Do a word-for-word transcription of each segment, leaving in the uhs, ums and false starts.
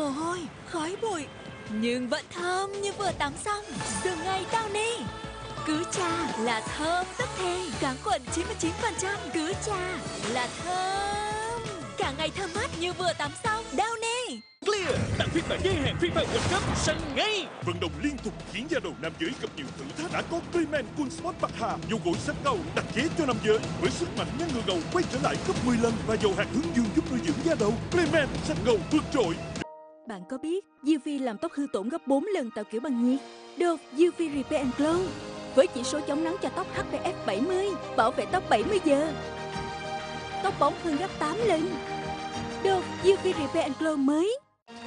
mồ hôi, khói bụi, nhưng vẫn thơm như vừa tắm xong. Đường ngày Downy. Cứ cha là thơm tức thì. Kháng khuẩn chín mươi chín phần trăm. Cứ cha là thơm. Cả ngày thơm mát như vừa tắm xong. Downy. Clear, tặng phiên bản giới hạn FIFA World Cup săn ngay. Vận động liên tục khiến da đầu nam giới gặp nhiều thử thách. Đã có Clearman Cool Sport bạc hà, dầu gội sạch gầu đặc chế cho nam giới với sức mạnh ngăn ngừa gầu quay trở lại gấp mười lần và dầu hạt hướng dương giúp nuôi dưỡng da đầu. Clearman sạch gầu vượt trội. Bạn có biết u vê làm tóc hư tổn gấp bốn lần tạo kiểu bằng nhiệt? Dove u vê Repair and Glow với chỉ số chống nắng cho tóc hát pê ép bảy mươi, bảo vệ tóc bảy mươi giờ. Tóc bóng hơn gấp tám lần. Dove u vê Repair and Glow mới.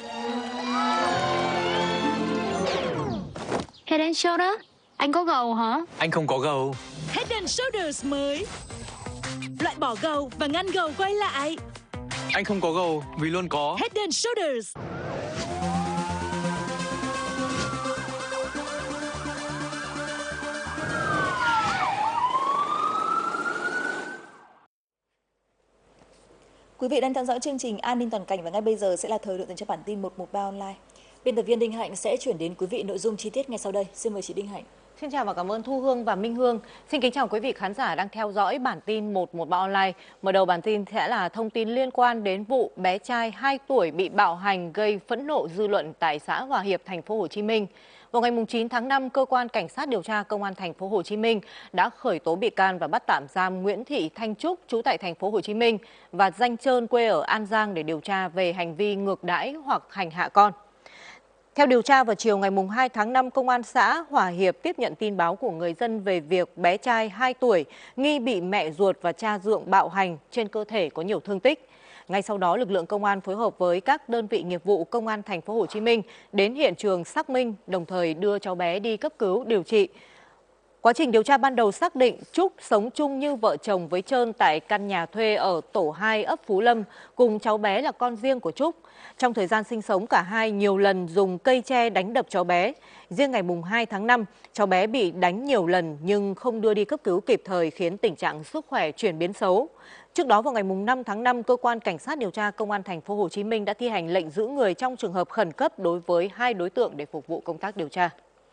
Head and Shoulder, anh có gầu hả? Anh không có gầu. Head and Shoulders mới. Loại bỏ gầu và ngăn gầu quay lại. Anh không có gầu vì luôn có Head and Shoulders. Quý vị đang theo dõi chương trình An ninh toàn cảnh và ngay bây giờ sẽ là thời lượng dành cho bản tin một một ba online. Biên tập viên Đinh Hạnh sẽ chuyển đến quý vị nội dung chi tiết ngay sau đây. Xin mời chị Đinh Hạnh. Xin chào và cảm ơn Thu Hương và Minh Hương. Xin kính chào quý vị khán giả đang theo dõi bản tin một một ba online. Mở đầu bản tin sẽ là thông tin liên quan đến vụ bé trai hai tuổi bị bạo hành gây phẫn nộ dư luận tại xã Hòa Hiệp, thành phố Hồ Chí Minh. Vào ngày chín tháng năm, cơ quan cảnh sát điều tra công an thành phố Hồ Chí Minh đã khởi tố bị can và bắt tạm giam Nguyễn Thị Thanh Trúc trú tại thành phố Hồ Chí Minh và Danh Trơn quê ở An Giang để điều tra về hành vi ngược đãi hoặc hành hạ con. Theo điều tra, vào chiều ngày hai tháng năm, Công an xã Hòa Hiệp tiếp nhận tin báo của người dân về việc bé trai hai tuổi nghi bị mẹ ruột và cha dượng bạo hành, trên cơ thể có nhiều thương tích. Ngay sau đó, lực lượng công an phối hợp với các đơn vị nghiệp vụ Công an thành phố Hồ Chí Minh đến hiện trường xác minh, đồng thời đưa cháu bé đi cấp cứu điều trị. Quá trình điều tra ban đầu xác định Trúc sống chung như vợ chồng với Trơn tại căn nhà thuê ở tổ hai ấp Phú Lâm, cùng cháu bé là con riêng của Trúc. Trong thời gian sinh sống, cả hai nhiều lần dùng cây tre đánh đập cháu bé. Riêng ngày hai tháng năm, cháu bé bị đánh nhiều lần nhưng không đưa đi cấp cứu kịp thời, khiến tình trạng sức khỏe chuyển biến xấu. Trước đó vào ngày năm tháng năm, cơ quan cảnh sát điều tra công an thành phố Hồ Chí Minh đã thi hành lệnh giữ người trong trường hợp khẩn cấp đối với hai đối tượng để phục vụ công tác điều tra.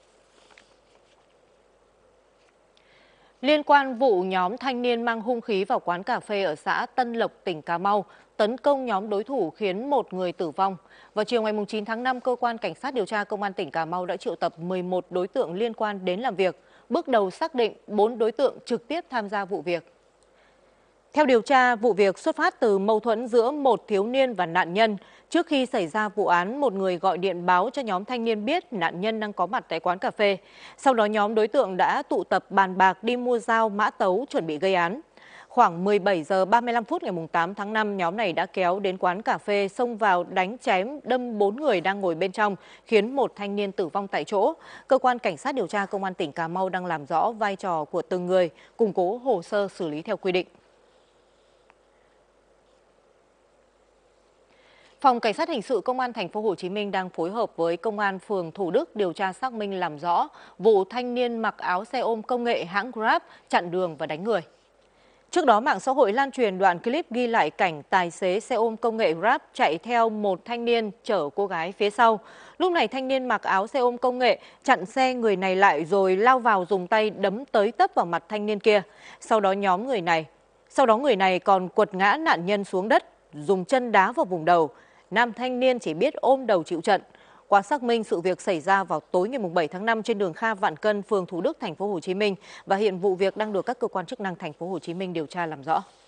Liên quan vụ nhóm thanh niên mang hung khí vào quán cà phê ở xã Tân Lộc, tỉnh Cà Mau, tấn công nhóm đối thủ khiến một người tử vong. Vào chiều ngày chín tháng năm, cơ quan cảnh sát điều tra công an tỉnh Cà Mau đã triệu tập mười một đối tượng liên quan đến làm việc. Bước đầu xác định bốn đối tượng trực tiếp tham gia vụ việc. Theo điều tra, vụ việc xuất phát từ mâu thuẫn giữa một thiếu niên và nạn nhân. Trước khi xảy ra vụ án, một người gọi điện báo cho nhóm thanh niên biết nạn nhân đang có mặt tại quán cà phê. Sau đó nhóm đối tượng đã tụ tập bàn bạc đi mua dao, mã tấu chuẩn bị gây án. Khoảng mười bảy giờ ba mươi lăm phút ngày tám tháng năm, nhóm này đã kéo đến quán cà phê, xông vào đánh chém, đâm bốn người đang ngồi bên trong, khiến một thanh niên tử vong tại chỗ. Cơ quan cảnh sát điều tra công an tỉnh Cà Mau đang làm rõ vai trò của từng người, củng cố hồ sơ xử lý theo quy định. Phòng Cảnh sát hình sự Công an thành phố Hồ Chí Minh đang phối hợp với Công an phường Thủ Đức điều tra xác minh làm rõ vụ thanh niên mặc áo xe ôm công nghệ hãng Grab chặn đường và đánh người. Trước đó, mạng xã hội lan truyền đoạn clip ghi lại cảnh tài xế xe ôm công nghệ Grab chạy theo một thanh niên chở cô gái phía sau. Lúc này thanh niên mặc áo xe ôm công nghệ chặn xe người này lại rồi lao vào dùng tay đấm tới tấp vào mặt thanh niên kia. Sau đó nhóm người này, sau đó người này còn quật ngã nạn nhân xuống đất, dùng chân đá vào vùng đầu. Nam thanh niên chỉ biết ôm đầu chịu trận. Qua xác minh, sự việc xảy ra vào tối ngày bảy tháng năm trên đường Kha Vạn Cân, phường Thủ Đức, thành phố Hồ Chí Minh và hiện vụ việc đang được các cơ quan chức năng thành phố Hồ Chí Minh điều tra làm rõ.